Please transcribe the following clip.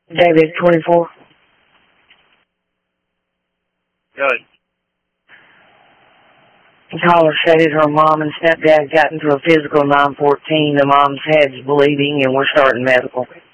David, 24. Good. The caller stated her mom and stepdad got into a physical 914. The mom's head's bleeding and we're starting medical.